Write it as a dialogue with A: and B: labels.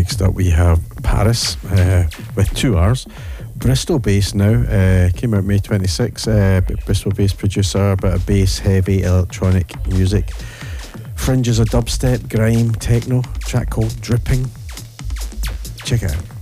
A: Next up we have Paris with 2 R's. Bristol based now, came out May 26. Bristol based producer, bit of bass, heavy electronic music. Fringes of dubstep, grime, techno. Track called Dripping. Check it out.